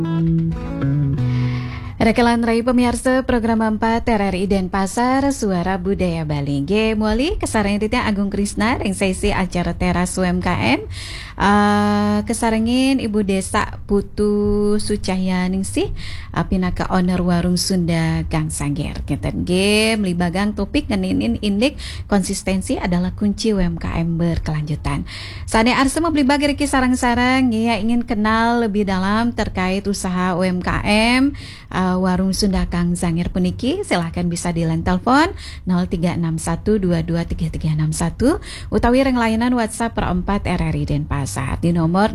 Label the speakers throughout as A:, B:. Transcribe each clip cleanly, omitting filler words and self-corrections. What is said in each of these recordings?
A: Rekelan Rai pemirsa program 4 RRI Denpasar Suara Budaya Bali. Ge muali kesareng titnya Agung Krisna ring sesi acara teras UMKM. Kesarengin Ibu Desa Putu Sucahyaningsih pinaka owner warung Sunda Gang Sangger. Ngeten ge melibagang topik ngeninin indik konsistensi adalah kunci UMKM berkelanjutan. Sane arsa membeli bagi reki sarang-sarang ya ingin kenal lebih dalam terkait usaha UMKM warung Sunda Gang Sangger puniki, silahkan bisa di line telepon 0361223361 utawi reng layanan WhatsApp per 4 RRI Denpasar di nomor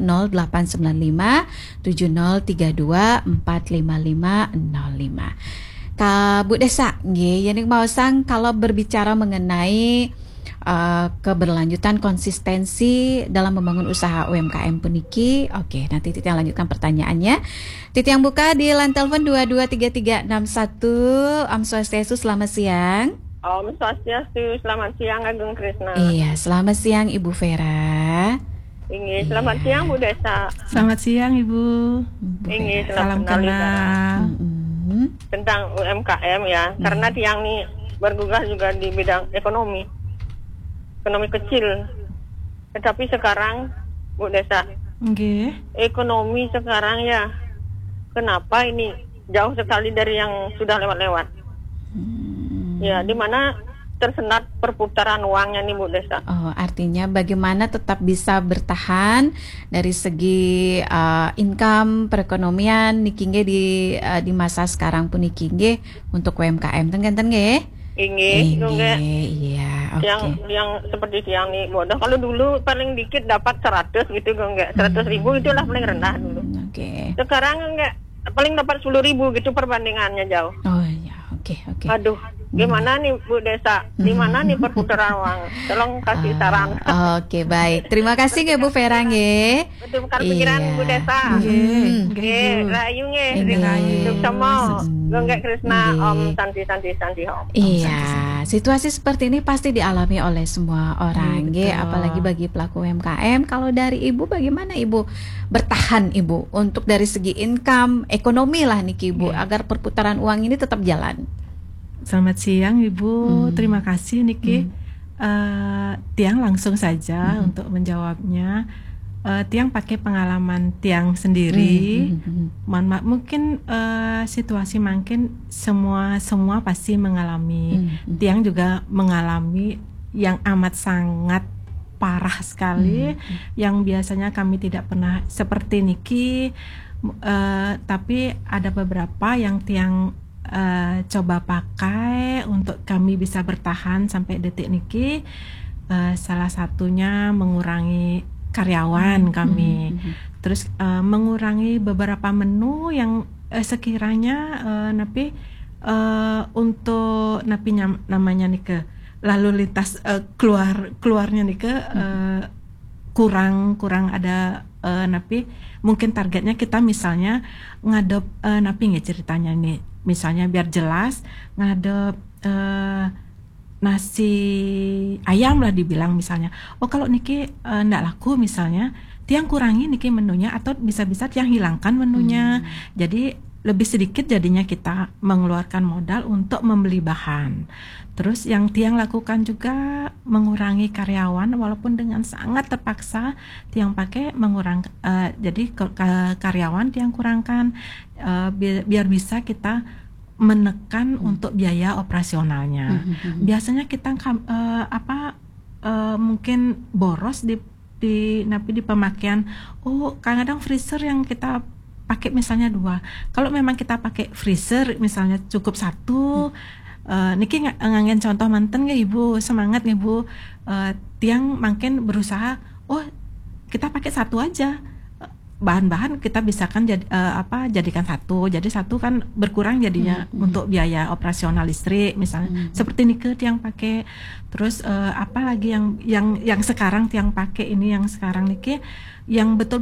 A: 0895 70254505. Ka Bu Desa nggih, yening mau sang kalau berbicara mengenai keberlanjutan konsistensi dalam membangun usaha UMKM puniki. Oke, nanti Titi yang lanjutkan pertanyaannya. Titi yang buka di line telepon 223361. Om Swastiastu, selamat siang.
B: Om Swastiastu, selamat siang Agung Krisna.
A: Iya, selamat siang Ibu Vera.
B: Ingin selamat siang Bu Desa.
C: Selamat siang Ibu.
B: Ingin
C: salam kenal
B: tentang UMKM ya, karena tiang nih bergegas juga di bidang ekonomi kecil. Tetapi sekarang Bu Desa, ekonomi sekarang ya, kenapa ini jauh sekali dari yang sudah lewat-lewat? Ya, di mana tersendat perputaran uangnya nih Bu Desa.
A: Oh, artinya bagaimana tetap bisa bertahan dari segi income perekonomian nikingge di masa sekarang pun nikingge untuk UMKM tenggen nggih?
B: Iya,
A: oke.
B: Yang seperti yang nih bodoh. Kalau dulu paling dikit dapat 100 gitu enggak, 100.000 itulah paling rendah dulu.
A: Oke.
B: Sekarang enggak, paling dapat 10.000 gitu perbandingannya jauh.
A: Oh iya, oke.
B: Aduh, gimana nih Bu Desa? Di mana nih perputaran uang? Tolong kasih saran.
A: Oke, baik. Terima kasih nggih Bu Vera nggih.
B: Betul pikiran Bu Desa. Nggih, rayu nggih. Untuk sama Gongga Krisna Om Santi Om.
A: Iya, situasi seperti ini pasti dialami oleh semua orang nggih, apalagi bagi pelaku UMKM. Kalau dari Ibu bagaimana Ibu bertahan Ibu untuk dari segi income, ekonomi lah niki Ibu agar perputaran uang ini tetap jalan?
C: Selamat siang Ibu, terima kasih Niki. Tiang langsung saja untuk menjawabnya. Tiang pakai pengalaman Tiang sendiri. Mohon maaf, mungkin situasi mungkin semua pasti mengalami. Tiang juga mengalami yang amat sangat parah sekali, yang biasanya kami tidak pernah seperti Niki. Tapi ada beberapa yang Tiang coba pakai untuk kami bisa bertahan sampai detik niki. Salah satunya mengurangi karyawan kami, terus mengurangi beberapa menu yang sekiranya napi untuk napi namanya nike lalu lintas keluarnya nike kurang ada napi mungkin targetnya kita misalnya ngadep napi nggak ceritanya nih. Misalnya biar jelas ngadep nasi ayam lah dibilang misalnya. Oh kalau niki ndak laku misalnya, tiang kurangi niki menunya atau bisa-bisa tiang hilangkan menunya. Jadi lebih sedikit jadinya kita mengeluarkan modal untuk membeli bahan. Terus yang tiang lakukan juga mengurangi karyawan walaupun dengan sangat terpaksa tiang pakai jadi karyawan tiang kurangkan biar bisa kita menekan untuk biaya operasionalnya. Biasanya kita mungkin boros di pemakaian. Oh, kadang freezer yang kita pakai misalnya 2. Kalau memang kita pakai freezer misalnya cukup 1. Niki ngangen contoh manten nggak Ibu, semangat nggak Ibu, tiang makin berusaha. Oh kita pakai 1 aja, bahan-bahan kita bisa kan jadikan 1, jadi 1 kan berkurang jadinya untuk biaya operasional listrik misalnya. Seperti niki tiang pakai. Terus apa lagi yang sekarang tiang pakai ini yang sekarang niki yang betul